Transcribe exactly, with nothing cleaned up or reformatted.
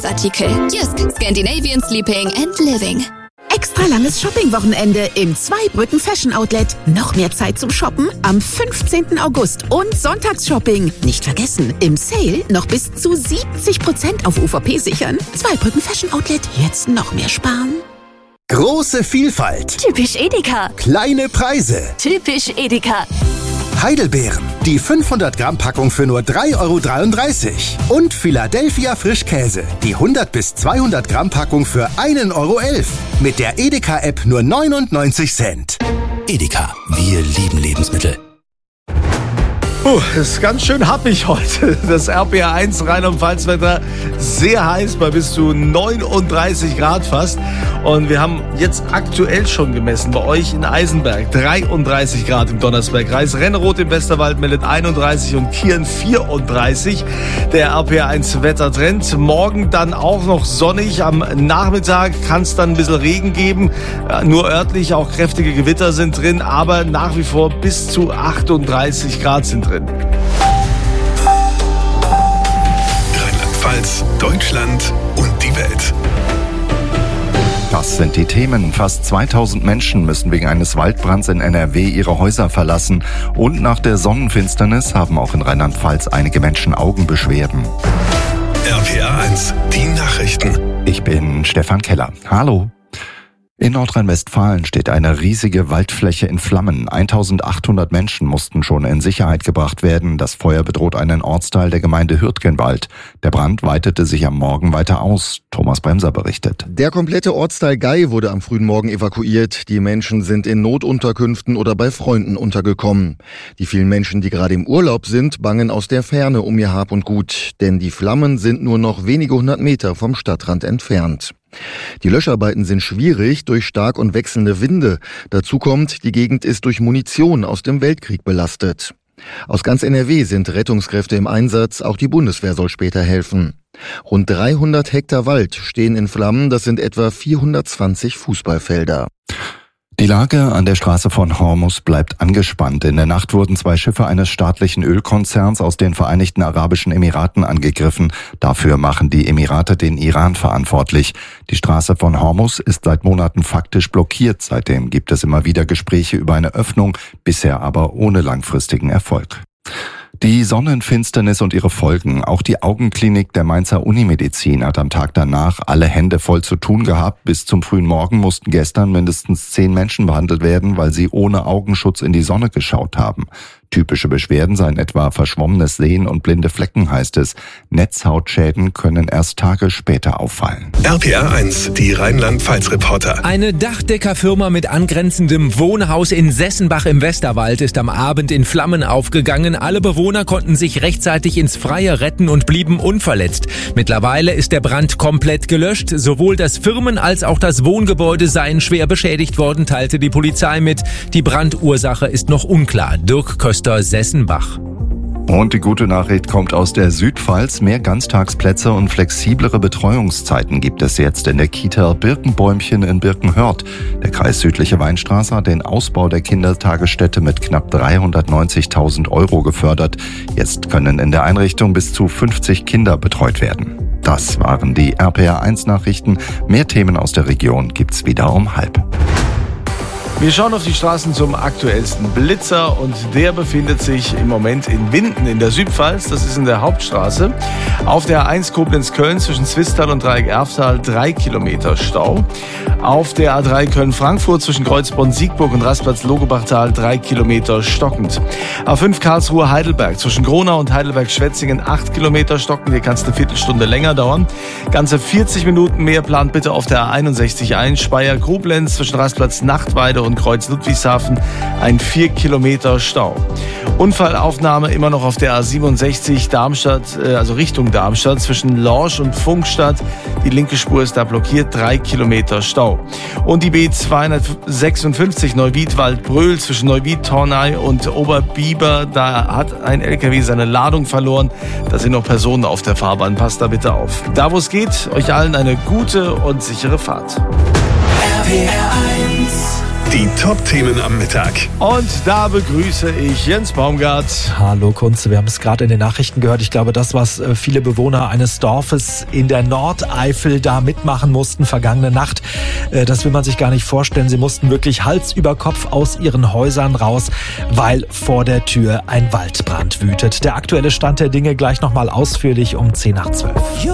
Artikel. Jysk, Scandinavian Sleeping and Living. Extra langes Shopping-Wochenende im Zweibrücken Fashion Outlet. Noch mehr Zeit zum Shoppen am fünfzehnten August und Sonntagsshopping. Nicht vergessen, im Sale noch bis zu siebzig Prozent auf U V P sichern. Zweibrücken Fashion Outlet, jetzt noch mehr sparen. Große Vielfalt. Typisch Edeka. Kleine Preise. Typisch Edeka. Heidelbeeren. Die fünfhundert Gramm Packung für nur drei Euro dreiunddreißig. Und Philadelphia Frischkäse. Die hundert bis zweihundert Gramm Packung für ein Euro elf. Mit der Edeka-App nur neunundneunzig Cent. Edeka, wir lieben Lebensmittel. Puh, ist ganz schön happig heute. Das R P R eins Rheinland-Pfalz-Wetter sehr heiß bei bis zu neununddreißig Grad fast. Und wir haben jetzt aktuell schon gemessen bei euch in Eisenberg dreiunddreißig Grad im Donnersbergkreis. Renneroth im Westerwald meldet einunddreißig und Kirn vierunddreißig. Der R P R eins Wettertrend. Morgen dann auch noch sonnig. Am Nachmittag kann es dann ein bisschen Regen geben. Nur örtlich, auch kräftige Gewitter sind drin. Aber nach wie vor bis zu achtunddreißig Grad sind drin. Rheinland-Pfalz, Deutschland und die Welt. Das sind die Themen. Fast zweitausend Menschen müssen wegen eines Waldbrands in N R W ihre Häuser verlassen. Und nach der Sonnenfinsternis haben auch in Rheinland-Pfalz einige Menschen Augenbeschwerden. R P R eins, die Nachrichten. Ich bin Stefan Keller. Hallo. In Nordrhein-Westfalen steht eine riesige Waldfläche in Flammen. eintausendachthundert Menschen mussten schon in Sicherheit gebracht werden. Das Feuer bedroht einen Ortsteil der Gemeinde Hürtgenwald. Der Brand weitete sich am Morgen weiter aus. Thomas Bremser berichtet. Der komplette Ortsteil Gei wurde am frühen Morgen evakuiert. Die Menschen sind in Notunterkünften oder bei Freunden untergekommen. Die vielen Menschen, die gerade im Urlaub sind, bangen aus der Ferne um ihr Hab und Gut. Denn die Flammen sind nur noch wenige hundert Meter vom Stadtrand entfernt. Die Löscharbeiten sind schwierig durch stark und wechselnde Winde. Dazu kommt, die Gegend ist durch Munition aus dem Weltkrieg belastet. Aus ganz N R W sind Rettungskräfte im Einsatz, auch die Bundeswehr soll später helfen. Rund dreihundert Hektar Wald stehen in Flammen, das sind etwa vierhundertzwanzig Fußballfelder. Die Lage an der Straße von Hormuz bleibt angespannt. In der Nacht wurden zwei Schiffe eines staatlichen Ölkonzerns aus den Vereinigten Arabischen Emiraten angegriffen. Dafür machen die Emirate den Iran verantwortlich. Die Straße von Hormuz ist seit Monaten faktisch blockiert. Seitdem gibt es immer wieder Gespräche über eine Öffnung, bisher aber ohne langfristigen Erfolg. Die Sonnenfinsternis und ihre Folgen. Auch die Augenklinik der Mainzer Unimedizin hat am Tag danach alle Hände voll zu tun gehabt. Bis zum frühen Morgen mussten gestern mindestens zehn Menschen behandelt werden, weil sie ohne Augenschutz in die Sonne geschaut haben. Typische Beschwerden seien etwa verschwommenes Sehen und blinde Flecken, heißt es. Netzhautschäden können erst Tage später auffallen. R P R eins, die Rheinland-Pfalz-Reporter. Eine Dachdeckerfirma mit angrenzendem Wohnhaus in Sessenbach im Westerwald ist am Abend in Flammen aufgegangen. Alle Bewohner konnten sich rechtzeitig ins Freie retten und blieben unverletzt. Mittlerweile ist der Brand komplett gelöscht. Sowohl das Firmen- als auch das Wohngebäude seien schwer beschädigt worden, teilte die Polizei mit. Die Brandursache ist noch unklar. Dirk Köster, Sessenbach. Und die gute Nachricht kommt aus der Südpfalz. Mehr Ganztagsplätze und flexiblere Betreuungszeiten gibt es jetzt in der Kita Birkenbäumchen in Birkenhörth. Der Kreis Südliche Weinstraße hat den Ausbau der Kindertagesstätte mit knapp dreihundertneunzigtausend Euro gefördert. Jetzt können in der Einrichtung bis zu fünfzig Kinder betreut werden. Das waren die R P R eins Nachrichten. Mehr Themen aus der Region gibt's wieder um halb. Wir schauen auf die Straßen zum aktuellsten Blitzer und der befindet sich im Moment in Winden in der Südpfalz. Das ist in der Hauptstraße. Auf der A eins Koblenz-Köln zwischen Zwistal und Dreieck-Erftal drei Kilometer Stau. Auf der A drei Köln-Frankfurt zwischen Kreuzbronn-Siegburg und Rastplatz-Logebachtal drei Kilometer stockend. A fünf Karlsruhe-Heidelberg zwischen Gronau und Heidelberg-Schwetzingen acht Kilometer stockend. Hier kann es eine Viertelstunde länger dauern. Ganze vierzig Minuten mehr plant bitte auf der A einundsechzig ein Speyer-Koblenz zwischen Rastplatz-Nachtweide und Kreuz-Ludwigshafen ein vier Kilometer Stau. Unfallaufnahme immer noch auf der A siebenundsechzig Darmstadt, also Richtung Darmstadt zwischen Lorsch und Pfungstadt. Die linke Spur ist da blockiert, drei Kilometer Stau. Und die B zweihundertsechsundfünfzig Neuwied-Waldbröl zwischen Neuwied-Tornay und Oberbiber. Da hat ein L K W seine Ladung verloren. Da sind noch Personen auf der Fahrbahn. Passt da bitte auf. Da wo es geht, euch allen eine gute und sichere Fahrt. R P R eins Die Top-Themen am Mittag. Und da begrüße ich Jens Baumgart. Hallo Kunze, wir haben es gerade in den Nachrichten gehört. Ich glaube, das, was viele Bewohner eines Dorfes in der Nordeifel da mitmachen mussten vergangene Nacht, das will man sich gar nicht vorstellen. Sie mussten wirklich Hals über Kopf aus ihren Häusern raus, weil vor der Tür ein Waldbrand wütet. Der aktuelle Stand der Dinge gleich nochmal ausführlich um zehn nach zwölf.